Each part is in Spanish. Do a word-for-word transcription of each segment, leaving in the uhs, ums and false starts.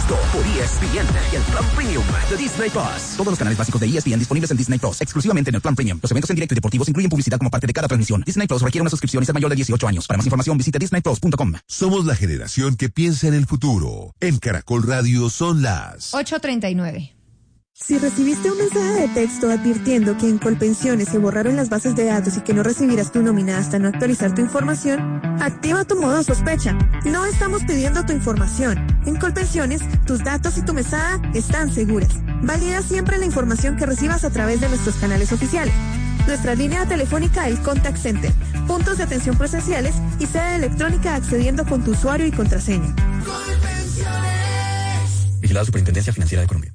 directo por E S P N y el plan premium de Disney Plus. Todos los canales básicos de E S P N disponibles en Disney Plus, exclusivamente en el plan premium. Los eventos en directo y deportivos incluyen publicidad como parte de cada transmisión. Disney Plus requiere una suscripción y ser mayor de dieciocho años. Para más información visite disney plus punto com. Somos la generación que piensa en el futuro. En Caracol Radio son las ocho treinta y nueve. Si recibiste un mensaje de texto advirtiendo que en Colpensiones se borraron las bases de datos y que no recibirás tu nómina hasta no actualizar tu información, activa tu modo sospecha. No estamos pidiendo tu información. En Colpensiones, tus datos y tu mesada están seguras. Valida siempre la información que recibas a través de nuestros canales oficiales. Nuestra línea telefónica el Contact Center, puntos de atención presenciales y sede electrónica accediendo con tu usuario y contraseña. Colpensiones. Vigilada Superintendencia Financiera de Colombia.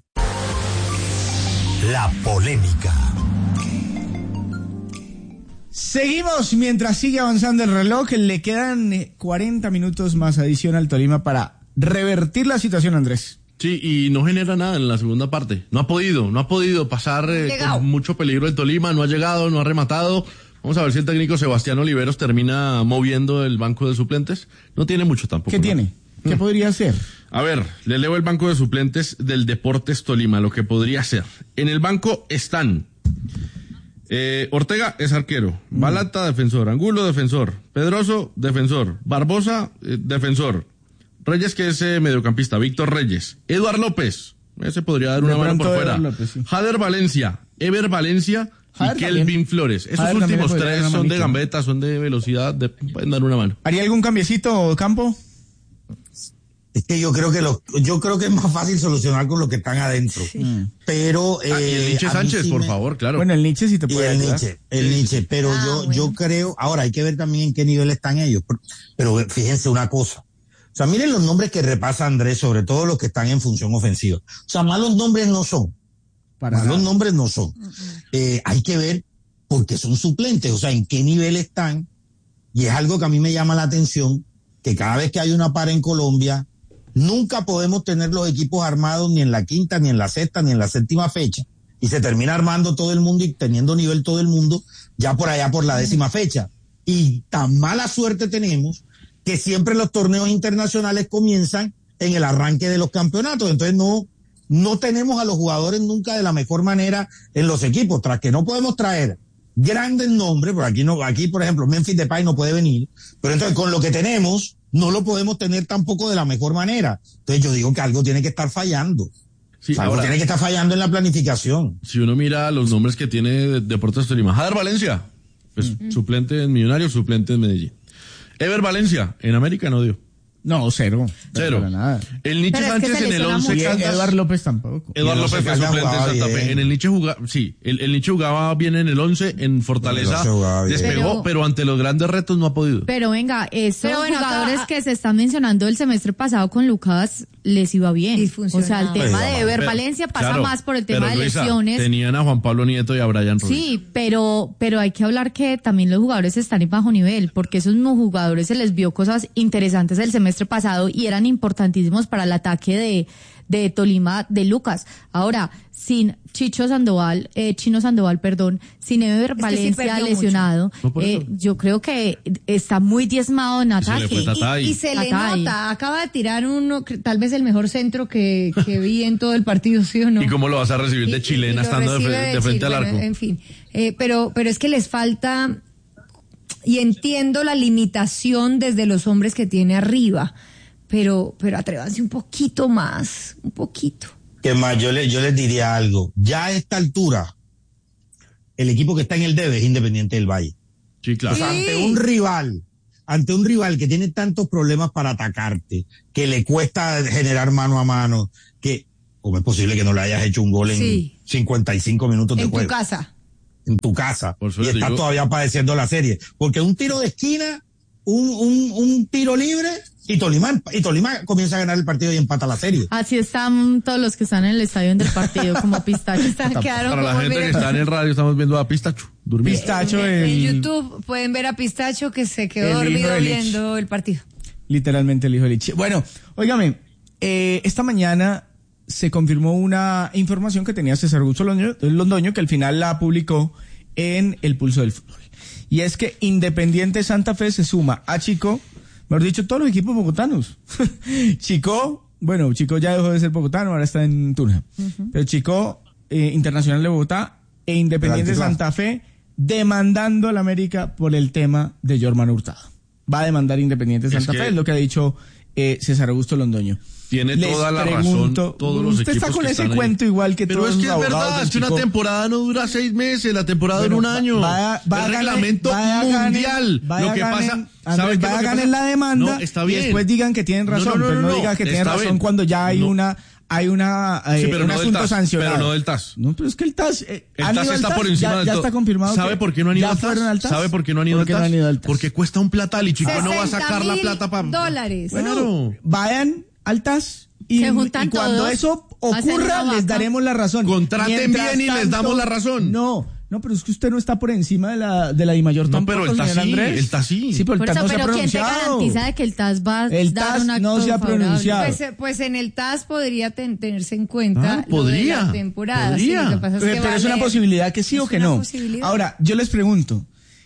La polémica. Seguimos mientras sigue avanzando el reloj. Le quedan cuarenta minutos más adición al Tolima para revertir la situación, Andrés. Sí, y no genera nada en la segunda parte. No ha podido, no ha podido pasar eh, con mucho peligro el Tolima, no ha llegado, no ha rematado. Vamos a ver si el técnico Sebastián Oliveros termina moviendo el banco de suplentes. No tiene mucho tampoco. ¿Qué ¿no? tiene? ¿Qué mm. podría hacer? A ver, le leo el banco de suplentes del Deportes Tolima, lo que podría ser. En el banco están eh, Ortega es arquero, mm. Balata defensor, Angulo defensor, Pedroso defensor, Barbosa eh, defensor, Reyes que es eh, mediocampista, Víctor Reyes, Eduard López, ese podría dar una mano por fuera, López, sí. Jader Valencia, Ever Valencia y Kelvin Flores. Esos Jader últimos tres son de gambeta, son de velocidad, de, pueden dar una mano. ¿Haría algún cambiecito, Campo? Es que yo creo que lo, yo creo que es más fácil solucionar con los que están adentro. Sí. Pero eh, ah, y el Nietzsche Sánchez, sí por me... favor, claro. Bueno, el Nietzsche sí te puede y el ayudar. Nietzsche, el sí. Nietzsche, pero ah, yo bueno. yo creo, ahora hay que ver también en qué nivel están ellos. Pero fíjense una cosa. O sea, miren los nombres que repasa Andrés, sobre todo los que están en función ofensiva. O sea, malos nombres no son. Para malos nada. nombres no son. Uh-uh. Eh, hay que ver porque son suplentes, o sea, en qué nivel están. Y es algo que a mí me llama la atención, que cada vez que hay una para en Colombia, nunca podemos tener los equipos armados ni en la quinta, ni en la sexta, ni en la séptima fecha. Y se termina armando todo el mundo y teniendo nivel todo el mundo ya por allá por la décima fecha. Y tan mala suerte tenemos que siempre los torneos internacionales comienzan en el arranque de los campeonatos. Entonces no, no tenemos a los jugadores nunca de la mejor manera en los equipos. Tras que no podemos traer grandes nombres, porque aquí no, aquí por ejemplo Memphis Depay no puede venir, pero entonces con lo que tenemos no lo podemos tener tampoco de la mejor manera. Entonces yo digo que algo tiene que estar fallando. Sí, o sea, algo ahora, tiene que estar fallando en la planificación. Si uno mira los nombres que tiene Deportes Tolima, Jader Valencia, pues mm. suplente en Millonarios, suplente en Medellín. Ever Valencia, en América no dio. No, cero. Cero. Para nada. El Nietzsche es Sánchez en el once. Eduard López tampoco. Eduard López fue suplente en Santa Fe. En el Nietzsche jugaba, sí, el, el Nietzsche jugaba bien en el once, en Fortaleza despegó, pero, pero ante los grandes retos no ha podido. Pero venga, esos pero bueno, jugadores acá, que se están mencionando el semestre pasado con Lucas les iba bien. O sea, el tema de Ever pero, Valencia pasa claro, más por el tema de Luisa, lesiones. Tenían a Juan Pablo Nieto y a Brian Ruiz. Sí, pero, pero hay que hablar que también los jugadores están en bajo nivel, porque esos mismos jugadores se les vio cosas interesantes el semestre pasado y eran importantísimos para el ataque de, de Tolima de Lucas. Ahora, sin Chicho Sandoval, eh, Chino Sandoval, perdón, sin Ever es Valencia sí lesionado, no eh, yo creo que está muy diezmado en ataque. Y, y, y se le Tatay. nota, acaba de tirar uno, tal vez el mejor centro que, que vi en todo el partido, ¿sí o no? ¿Y cómo lo vas a recibir de chilena y, y estando de, de, de frente Chile, al arco? Bueno, en fin, eh, pero, pero es que les falta, y entiendo la limitación desde los hombres que tiene arriba, pero, pero atrévanse un poquito más, un poquito. Que más, yo, le, yo les diría algo. Ya a esta altura, el equipo que está en el debe es Independiente del Valle. Sí, claro. O sea, ante un rival, ante un rival que tiene tantos problemas para atacarte, que le cuesta generar mano a mano, que, ¿cómo es posible que no le hayas hecho un gol en sí. cincuenta y cinco minutos de en juego? En tu casa. En tu casa. Por y está digo. todavía padeciendo la serie. Porque un tiro de esquina, un, un, un tiro libre, y Tolima, y Tolima comienza a ganar el partido y empata la serie. Así están todos los que están en el estadio del partido, como Pistacho. Para la gente miren. que está en el radio, estamos viendo a Pistacho durmiendo. Pistacho en, en, en YouTube pueden ver a Pistacho que se quedó dormido viendo el partido. Literalmente el hijo de Lich. Bueno, óigame, eh, esta mañana se confirmó una información que tenía César Augusto Londoño, que al final la publicó en El Pulso del Fútbol. Y es que Independiente Santa Fe se suma a Chico, mejor dicho, todos los equipos bogotanos. Chico, bueno, Chico ya dejó de ser bogotano, ahora está en Tunja. Uh-huh. Pero Chico, eh, Internacional de Bogotá e Independiente de Santa Fe, demandando a la América por el tema de Jorman Hurtado. Va a demandar Independiente de Santa es Fe, es lo que ha dicho eh, César Augusto Londoño. Tiene Les toda la pregunto, razón. Todos los usted equipos está con que ese están cuento ahí. igual que Pero todos es que los es abogados verdad, del es que una Chico. temporada no dura seis meses, la temporada bueno, dura un año. Vaya, vaya el reglamento vaya mundial. Vaya lo que ganen, pasa, Andrés, ¿sabe qué es vaya lo que ganen pasa? la demanda No, está bien. y después digan que tienen razón, no, no, no, pero no, no, diga que tienen razón bien. cuando ya hay no. una hay una eh, sí, pero un no asunto del T A S, sancionado. Pero no del T A S. No, pero es que el T A S eh, el T A S está T A S, por encima ya, del ya todo. está confirmado. ¿Sabe por qué no han ido ya al T A S? fueron al T A S? ¿Sabe por qué no han ido al ¿Por qué T A S? no han ido al T A S? Porque cuesta un platal y Chico no va a sacar la plata para dólares. Bueno, claro. vayan al T A S y, Se juntan y cuando todos, eso hacen ocurra una les vaca. daremos la razón. Contraten Mientras bien y les damos la razón. No, no, pero es que usted no está por encima de la de la DIMAYOR No, tampoco, pero el T A S señor sí, Andrés. el T A S sí. Sí, pero el Por T A S eso, no se ha pero ¿quién te pronunciado. garantiza de que el T A S va a El dar T A S un acto no se ha favorable? pronunciado. Pues, eh, pues en el T A S podría ten- tenerse en cuenta Ah, podría, lo de la temporada. podría. Sí, lo que pasa es que Pero, pero va es a una leer- posibilidad que sí es o que una no. posibilidad. Ahora, yo les pregunto,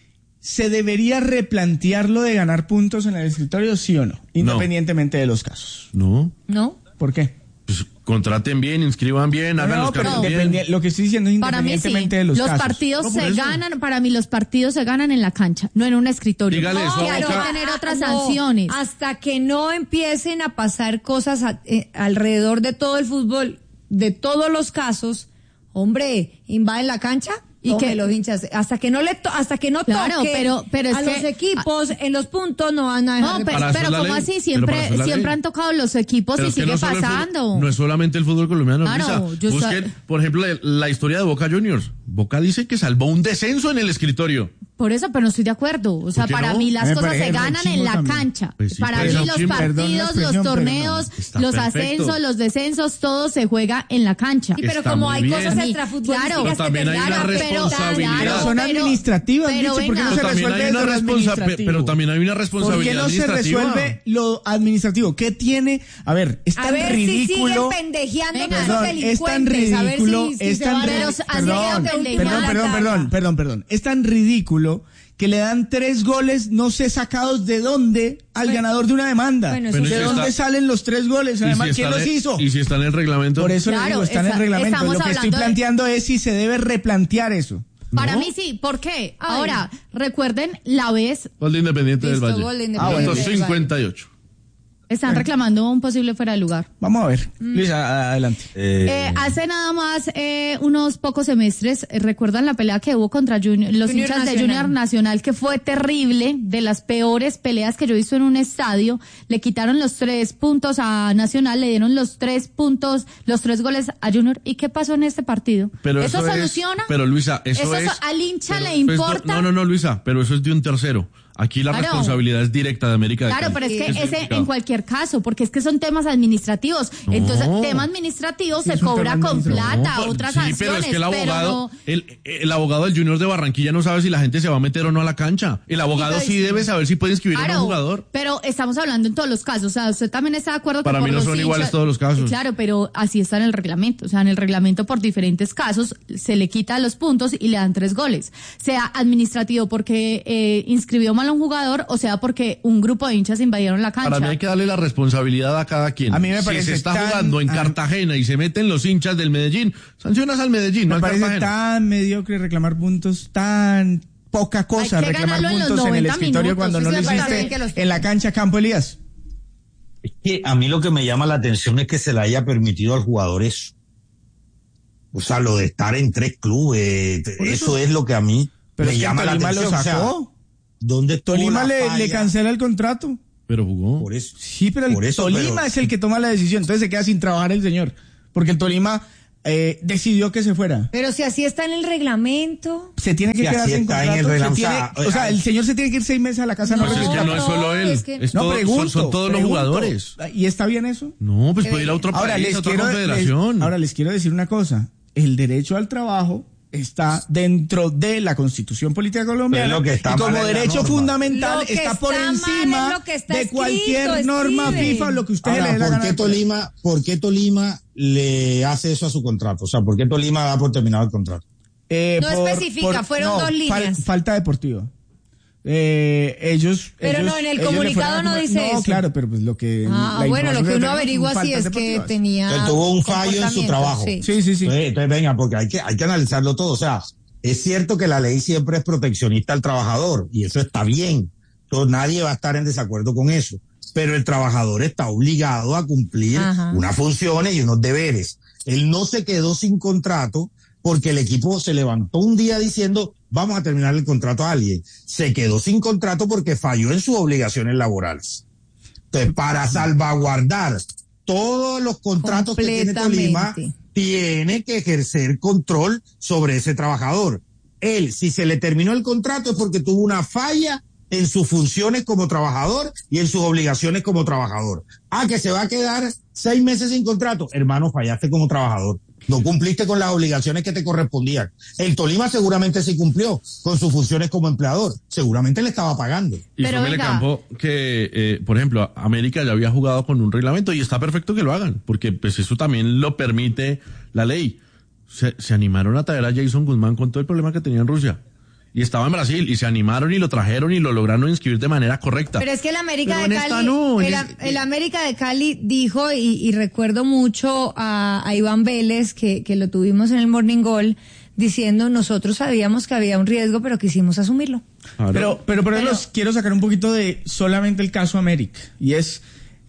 ¿se debería replantear lo de ganar puntos en el escritorio, sí o no? Independientemente de los casos. No. ¿No? ¿Por qué? Pues contraten bien, inscriban bien, No, hagan no, los pero cambios bien. independi- lo que estoy diciendo es Para mí sí. independientemente de los, Los casos. partidos No, por se eso. ganan, para mí los partidos se ganan en la cancha, no en un escritorio. Dígale eso a que hay Boca. que tener otras No, sanciones. Hasta que no empiecen a pasar cosas a- eh, alrededor de todo el fútbol, de todos los casos, hombre, invaden la cancha. Y Y que- que los hinchas, hasta que no le to- hasta que no Claro, toque pero- pero es a que- los equipos en los puntos no van a dejar No, de pero, Para eso pero es la ¿cómo ley. así? Pero Siempre, para eso es la siempre ley. han tocado los equipos Pero y es que sigue no solo el pasando. fútbol- no es solamente el fútbol colombiano, Claro, Luisa. yo Busquen, sa- por ejemplo, la, la historia de Boca Juniors. Boca dice que salvó un descenso en el escritorio. Por eso, pero no estoy de acuerdo. O sea, ¿Por qué para no? mí las Me cosas parece se ganan rechimbo en la también. cancha. Pues sí, para pero mí es los rechimbo. Perdón la partidos, los expresión, pero torneos, no. Está los perfecto. ascensos, los descensos, todo se juega en la cancha. Sí, pero Está como muy hay bien. cosas Claro, extrafutbolísticas pero que también hay tendrán una que responsabilidad. respetar. Pero son administrativas, pero Micho, ¿por qué no venga. se Pero también, resuelve hay una desde lo responsa- pe- administrativo? pero también hay una ¿Por qué responsabilidad no se administrativa. resuelve lo administrativo? ¿Qué tiene? A ver, es A tan ver ridículo. si siguen pendejeando Venga. con esos Perdón, es tan delincuentes. A ver ridículo, si, si es se tan van a- Pero ridículo. han Perdón, seguido perdón, pendejeando. perdón, perdón, perdón, perdón. Es tan ridículo que le dan tres goles, no sé sacados de dónde, al Bueno, ganador de una demanda. bueno, eso Bueno, ¿De y si dónde está- salen los tres goles? Y Además, si ¿quién está los en el- hizo? Y si está en el reglamento. Por eso le Claro, digo, está en el esa- reglamento. estamos Lo que estoy hablando de- planteando es si se debe replantear eso. Para No. mí sí. ¿Por qué? Ahora, recuerden la vez Gol de Independiente Listo, del Valle. gol de Ah, bueno. Independiente Minuto del Valle. cincuenta y ocho. están reclamando un posible fuera de lugar. Vamos a ver. Luisa, adelante. Eh, hace nada más eh, unos pocos semestres, eh, ¿recuerdan la pelea que hubo contra Junior, los Junior hinchas de Nacional. Junior Nacional, que fue terrible, de las peores peleas que yo he visto en un estadio? Le quitaron los tres puntos a Nacional, le dieron los tres puntos, los tres goles a Junior. ¿Y qué pasó en este partido? Pero ¿Eso, eso es- soluciona? pero Luisa, eso, ¿Eso es. al hincha pero le eso es de- importa? no, no, no, Luisa, pero eso es de un tercero. Aquí la Claro. responsabilidad es directa de América de Claro, Cali. pero es que Eso ese complicado. en cualquier caso, porque es que son temas administrativos. No. Entonces, tema administrativo Sí, se es un cobra tema con administrativo. plata, No, otras sí, sanciones, pero es que el abogado, no- el, el abogado del Junior de Barranquilla no sabe si la gente se va a meter o no a la cancha. El abogado sí debe saber si puede inscribir a Claro, un jugador. pero estamos hablando en todos los casos. O sea, usted también está de acuerdo Para que mí por no los son hinchas- iguales todos los casos. Claro, pero así está en el reglamento. O sea, en el reglamento por diferentes casos se le quita los puntos y le dan tres goles. Sea administrativo porque eh, inscribió mal a un jugador, o sea porque un grupo de hinchas invadieron la cancha. Para mí hay que darle la responsabilidad a cada quien. A mí me si parece se está tan- jugando en a- Cartagena y se meten los hinchas del Medellín, sancionas al Medellín, no Me al parece Cartagena. tan mediocre reclamar puntos, tan poca cosa Hay que reclamar ganarlo en los puntos en el noventa escritorio minutos, cuando sí, no sí, lo me parece hiciste que los- en la cancha Campo Elías. Es que a mí lo que me llama la atención es que se le haya permitido al jugador eso. O sea, lo de estar en tres clubes, eso, es lo que a mí Pero me es que llama la Tolima atención. lo O sea, sacó. ¿dónde estuvo Tolima la le, falla? le cancela el contrato. Pero jugó. Por eso. Sí, pero el Por eso, Tolima pero- es el que toma la decisión. Entonces se queda sin trabajar el señor. Porque el Tolima eh, decidió que se fuera. Pero si así está en el reglamento. Se tiene que Si quedar así sin está en contrato. el se reglamento, tiene- o sea, o sea, el señor se tiene que ir seis meses a la casa. No, Pues es que registra. no es solo él, es que- es No, todo- pregunto, son, son todos pregunto. los jugadores. ¿Y está bien eso? No, pues puede ir a otro Ahora país, les, a otra quiero, confederación. les- ahora les quiero decir una cosa. El derecho al trabajo está dentro de la Constitución Política Colombiana Pero lo que está y como mal es la derecho norma. fundamental Lo que está por está mal encima es lo que está de escrito, cualquier norma Steven. FIFA, lo que usted Ahora, le dé la ¿por gana qué de poner. Tolima, por qué Tolima le hace eso a su contrato? O sea, ¿por qué Tolima da por terminado el contrato? Eh, No especifica, fueron dos líneas. falta deportiva. Eh, ellos. Pero ellos, no, en el ellos le comunicado fueron a no comer- dice no, eso. claro, pero pues lo que. Ah, la bueno, lo que información uno tenemos averigua son sí es faltas que deportivas. tenía. Entonces, tuvo un fallo en su comportamiento, trabajo. sí. Sí, sí, sí. Entonces, entonces, venga, porque hay que, hay que analizarlo todo. O sea, es cierto que la ley siempre es proteccionista al trabajador y eso está bien. Entonces, nadie va a estar en desacuerdo con eso. Pero el trabajador está obligado a cumplir Ajá. unas funciones y unos deberes. Él no se quedó sin contrato porque el equipo se levantó un día diciendo vamos a terminar el contrato a alguien. Se quedó sin contrato porque falló en sus obligaciones laborales. Entonces, para salvaguardar todos los contratos que tiene Tolima, Completamente. tiene que ejercer control sobre ese trabajador. Él, si se le terminó el contrato es porque tuvo una falla en sus funciones como trabajador y en sus obligaciones como trabajador. Ah, que se va a quedar seis meses sin contrato. Hermano, fallaste como trabajador. No cumpliste con las obligaciones que te correspondían. El Tolima seguramente sí cumplió con sus funciones como empleador. Seguramente le estaba pagando. Y Pero fue venga. Campo que, eh, por ejemplo, América ya había jugado con un reglamento y está perfecto que lo hagan, porque pues eso también lo permite la ley. Se, se animaron a traer a Jason Guzmán con todo el problema que tenía en Rusia. Y estaba en Brasil y se animaron y lo trajeron y lo lograron inscribir de manera correcta. Pero es que el América Pero de en esta Cali, no, en el, es- el América de Cali dijo, y, y recuerdo mucho a, a Iván Vélez, que, que lo tuvimos en el Morning Goal, diciendo, nosotros sabíamos que había un riesgo, pero quisimos asumirlo. Claro. Pero, pero por eso Pero- los quiero sacar un poquito de solamente el caso América. Y es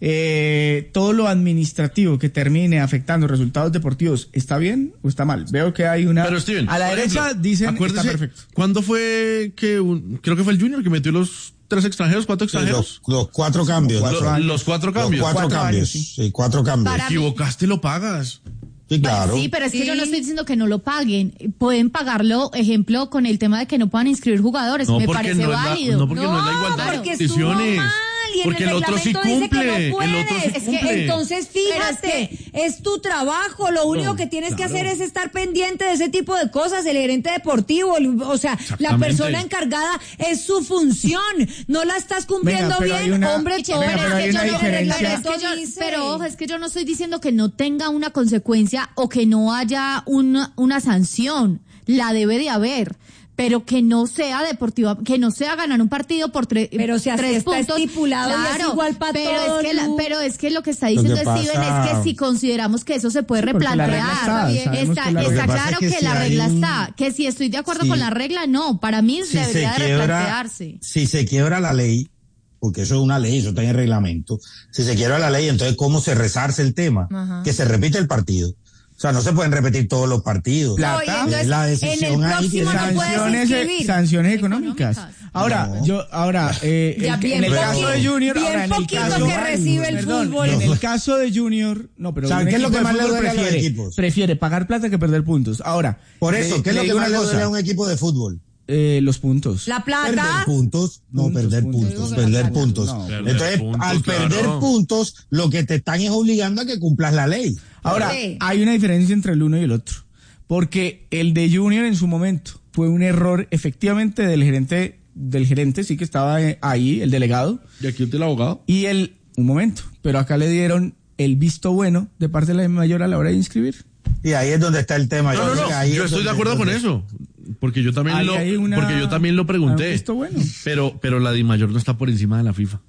eh, todo lo administrativo que termine afectando resultados deportivos, ¿está bien o está mal? Veo que hay una... Pero Steven, a la por derecha ejemplo, dicen está acuérdese, perfecto. ¿cuándo fue que un- creo que fue el Junior que metió los tres extranjeros, cuatro extranjeros? Los, los cuatro cambios. Cuatro Los- años. los cuatro Los cambios. cuatro, Cuatro cambios. años, sí. cuatro cambios. Para Te equivocaste, lo pagas. Sí, claro. Sí, pero es que Sí. yo no estoy diciendo que no lo paguen. Pueden pagarlo, ejemplo, con el tema de que no puedan inscribir jugadores. No, Me porque parece no es la- válido. no, porque no es la igualdad de porque estuvo condiciones. mal, y en Porque el otro sí reglamento dice que cumple, no el otro sí puedes. cumple. Entonces, fíjate, es, tu trabajo, lo único No, que tienes claro. que hacer es estar pendiente de ese tipo de cosas, el gerente deportivo, el- o sea, la Exactamente. persona encargada es su función, no la estás cumpliendo Venga, pero hay bien, una- hombre, Pero todo venga, es pero que hay yo una no- pero diferencia. es que yo- dice. pero ojo, es que yo no estoy diciendo que no tenga una consecuencia o que no haya una, una sanción. La debe de haber. Pero que no sea deportiva, que no sea ganar un partido por tre- Pero si así tres está puntos. estipulado y es Claro, igual pa' pero todo, es que la- Lu. pero es que lo que está Lo diciendo que Steven pasa- es que si consideramos que eso se puede Sí, porque la regla replantear, está, sabemos está, que la está regla- claro Lo que pasa que, es que la si hay regla un- está, que si estoy de acuerdo Sí. con la regla, no, para mí si debería se de quiebra, replantearse. si se quiebra la ley, porque eso es una ley, eso está en el reglamento, si se quiebra la ley, entonces ¿cómo se resarce el tema? Ajá. Que se repite el partido. O sea, no se pueden repetir todos los partidos. Plata. Oye, entonces, Es la en decisión el ahí que próximo no sabe- puedes sanciones, inscribir. sanciones económicas. Económicas. Ahora, No. yo, ahora, eh, Ya el- bien en el poquito, caso de Junior, bien ahora en el poquito caso que recibe el perdón, fútbol. en el caso de Junior, no, pero ¿Saben un qué es lo equipo que de más le fútbol duele a los prefiere, equipos? prefiere pagar plata que perder puntos. Ahora, Por eso, le- ¿qué es lo le que digo más una le duele cosa, a un equipo de fútbol? eh, los puntos. La Perder plata, puntos, no Puntos, perder puntos. puntos, Digo que la perder plata, puntos. no. Perder Entonces, puntos, al perder claro. puntos, lo que te están es obligando a que cumplas la ley. Ahora, Sí. hay una diferencia entre el uno y el otro. Porque el de Junior en su momento fue un error efectivamente del gerente, del gerente sí que estaba eh, ahí, el delegado, ¿Y aquí está el abogado? y el, un momento, pero acá le dieron el visto bueno de parte de la mayor a la hora de inscribir. Y ahí es donde está el tema. No, no, creo no, que ahí yo es estoy de donde- acuerdo con donde- eso. Porque yo también Ahí lo, hay una- porque yo también lo un pregunté. visto bueno. Pero, pero la DIMAYOR no está por encima de la FIFA.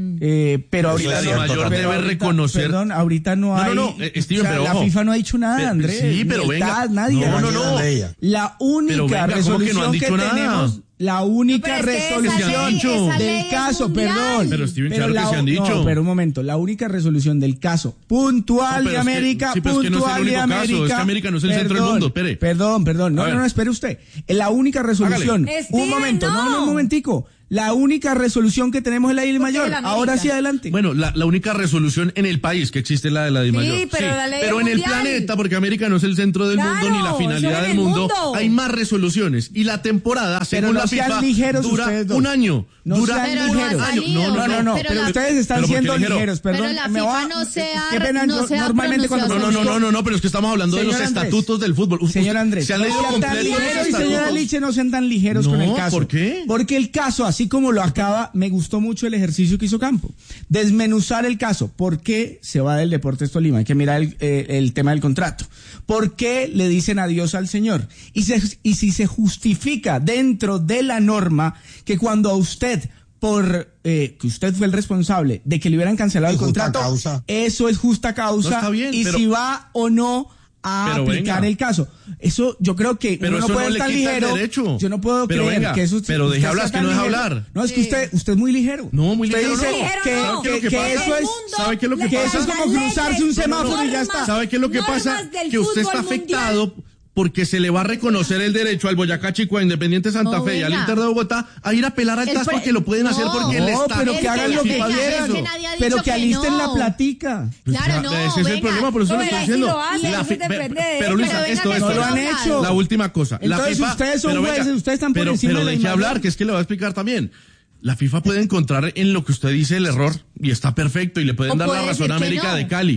Eh, pero Eso ahorita es no, cierto pero también. debe ahorita- reconocer- Perdón, ahorita no No, hay. no, no, eh, Steven, o sea, pero la ojo. FIFA no ha dicho nada, Pe- Andrés. sí, ni pero el venga. T A S, nadie. No, no, Nadie no. de ella. La única Pero venga, ¿cómo que no resolución han que, dicho nada? tenemos, la única No, pero es que esa resolución ley- esa ley del es caso, mundial. perdón. Pero, Steven, claro que la- se han dicho. No, pero un momento, la única resolución del caso puntual No, pero de es que- América, sí, pero es que no es el puntual de único caso, América. es que América no es el centro del perdón, mundo, espere. Perdón, perdón, no, A no, ver. no, espere usted. La única resolución, Hágale. un Steven, momento, no, no. no, un momentico. La única resolución que tenemos es la ley ¿Por qué mayor. la América? Ahora sí, adelante. Bueno, la, la única resolución en el país que existe es la de la DIMAYOR. Sí, pero la ley pero es en el mundial. planeta, porque América no es el centro del Claro, mundo ni la eso finalidad en del el mundo, mundo. hay más resoluciones. Y la temporada, según no la sean FIFA, ligeros dura ustedes dos. un año. No dura sean Pero un no ha ligeros. año. salido. No, no, No, no, no, Pero pero, la- ustedes están pero ¿por qué siendo ligero? ligeros, perdón. Pero la me FIFA va- no se ha- qué pena, no yo- se ha normalmente cuando No, no, no, no, no, no, pero es que estamos hablando de Señor los Andrés. estatutos del fútbol. Señor Andrés, ¿Se han no leído sean tan completo los ligeros y señora estatutos? Liche no sean tan ligeros con el No, caso. ¿por qué? Porque el caso, así como lo acaba, me gustó mucho el ejercicio que hizo Campo. Desmenuzar el caso. ¿Por qué se va del Deportes Tolima? Hay que mirar el, eh, el tema del contrato. ¿Por qué le dicen adiós al señor? Y, se, y si se justifica dentro de la norma que cuando a usted, por eh, que usted fue el responsable de que le hubieran cancelado el contrato, causa. Eso es justa causa. No está bien, y pero... si va o no a pero aplicar venga. el caso. Eso yo creo que pero uno no puede no estar ligero. Yo no puedo pero creer venga, que eso pero deje hablar, que no deja ligero. hablar. No, es que usted usted es muy ligero. No, muy usted ligero dice no. que, ¿Sabe qué es lo que que pasa? eso es ¿Sabe qué es lo que que pasa? eso es como cruzarse un semáforo y ya está. ¿Sabe qué es lo que pasa? Que usted está afectado porque se le va a reconocer el derecho al Boyacá Chico, a Independiente Santa No, Fe y al venga. Inter de Bogotá a ir a apelar al El T A S pre- porque lo pueden No, hacer porque el No, Estado... pero Es que que hagan lo que venga, quieran. es que nadie ha dicho Pero que que alisten no. la platica. Claro, no, Ese es el venga. problema, por eso No, lo pero estoy así diciendo. lo hacen, La eso fi- depende de Pero ellos. Luisa, Pero venga esto, que esto, no lo han hablar. hecho. La última cosa. La Entonces FIFA, ustedes son pero venga, jueces, ustedes están por pero, encima pero de la deje imagen. hablar, que es que le voy a explicar también. La FIFA puede encontrar en lo que usted dice el error y está perfecto y le pueden O dar la puede razón a decir que América no. de Cali.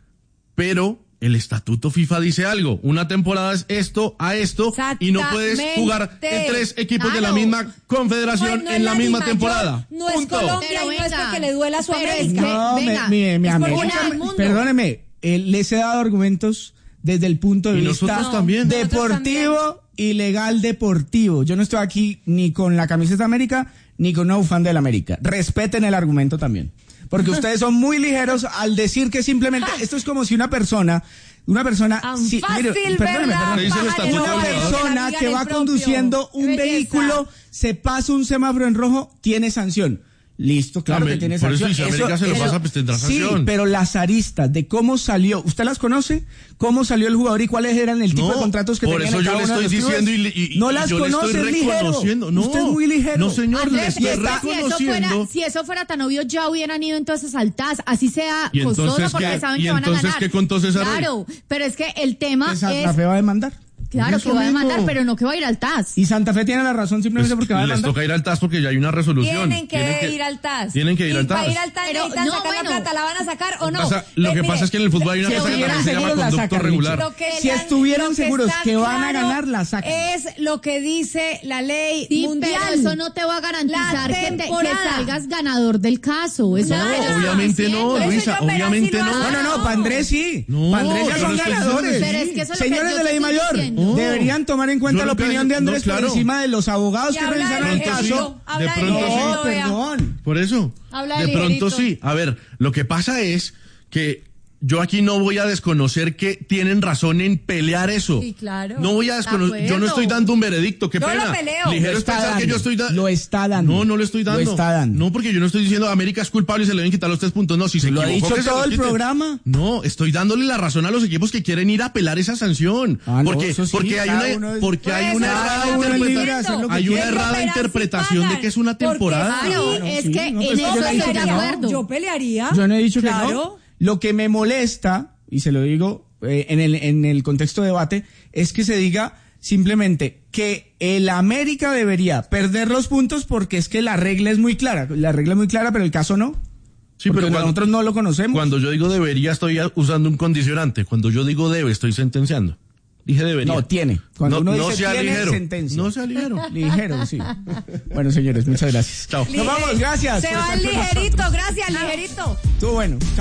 Pero el estatuto FIFA dice algo. Una temporada es esto a esto y no puedes jugar en tres equipos de la Claro. misma confederación Pues no es en la la misma Dimayor, temporada. no es Punto. Colombia Pero y no es venga, porque le duela a su pero es América. que- No, venga, mi, mi, mi es por América. una del mundo. Perdóneme, eh, les he dado argumentos desde el punto de Y vista nosotros también. deportivo y legal deportivo. Yo no estoy aquí ni con la camiseta de América ni con un fan del América. Respeten el argumento también. Porque ustedes son muy ligeros al decir que simplemente esto es como si una persona una persona Tan sí, fácil, mire, perdóneme, ¿verdad? perdóneme. Dice el estatuto Una del jugador. persona Que que la va digan el conduciendo propio. un Belleza. vehículo, se pasa un semáforo en rojo, tiene sanción. Listo, claro Amén. que tiene Por eso, sanción. si América se lo pasa, pues tendrá Sí, sanción. pero las aristas de cómo salió, ¿usted las conoce? ¿Cómo salió el jugador y cuáles eran el tipo No, de contratos que por tenían eso en yo cada le uno de estoy los clubes? diciendo y, y- no y las yo le conoce, estoy es ligero. reconociendo. No, Usted es muy ligero. No, señor, le Andrés, estoy es que si eso, reconociendo. fuera, si eso fuera tan obvio, ya hubieran ido entonces al T A S, así sea ¿Y entonces costoso porque qué? saben ¿Y que van a entonces ganar. qué contó César Rey? Claro, pero es que el tema Que Santa es, Fe va a demandar. claro, Eso que va a demandar, mismo. pero no que va a ir al T A S. Y Santa Fe tiene la razón simplemente Pues, porque va a les demandar. toca ir al T A S porque ya hay una resolución. Tienen que, ir al T A S. Tienen que ir y al T A S. para ir al T A S Pero, necesitan no, sacar bueno. la plata, ¿la van a sacar o no? Pasa- lo Eh, que mire, pasa es que en el fútbol hay una si cosa que estuvieran también se llama seguros, la conducto sacan, regular. Micho. Lo que Si la- estuvieran lo que seguros está que van a claro ganar, la sacan. Es lo que dice la ley Sí, mundial. pero eso no te va a garantizar La que, te- que temporada. salgas ganador del caso. Eso No, es lo que te estoy obviamente no, diciendo. Eso Luisa, yo, pero obviamente así lo no. No, hacen. no, no, para Andrés sí. No, para Andrés ya yo son no estoy ganadores. diciendo Pero es que eso es lo que Señores yo de la te estoy DIMAYOR, diciendo. deberían tomar en cuenta Yo la lo que- opinión de Andrés no, claro. por encima de los abogados Y que habla revisaron de el pronto sí, caso. Habla de de pronto sí. No, vea. perdón. Por eso, Habla de ligerito. pronto sí. A ver, lo que pasa es que yo aquí no voy a desconocer que tienen razón en pelear eso. Sí, claro. No voy a desconocer. De Yo no acuerdo. estoy dando un veredicto. Qué Yo lo pena. peleo. Ligero Lo es está pensar que dando. yo estoy dando. Lo está dando. No, no lo estoy dando. Lo está dando. No, porque yo no estoy diciendo América es culpable y se le deben quitar los tres puntos. No, si se Lo ha equivocó, dicho que se todo los el quiten. programa. No, estoy dándole la razón a los equipos que quieren ir a apelar esa sanción. Ah, no, porque eso sí, porque hay cada una uno es- porque Por hay eso, una cada errada uno es libre de interpretación. hacer lo que Hay una quiera. errada Quieren cooperar, interpretación sí de que es una pagan. temporada. Porque Claro, sí. es sí, que no, en pues yo eso no he dicho estoy de que no. acuerdo. Yo pelearía. Yo no he dicho que Claro. no. Lo que me molesta, y se lo digo eh, en el en el contexto de debate, es que se diga simplemente que el América debería perder los puntos porque es que la regla es muy clara. La regla es muy clara, pero el caso no. Sí, Porque pero cuando, nosotros no lo conocemos. cuando yo digo debería estoy usando un condicionante. Cuando yo digo debe estoy sentenciando. Dije debería. No, tiene. Cuando no, uno no dice sea tiene, ligero. sentencia. No sea ligero. Ligero, sí. Bueno, señores, muchas gracias. Chao. Nos vamos, gracias. Se por va estar con nosotros. ligerito, gracias, ligerito. Estuvo bueno. Chao.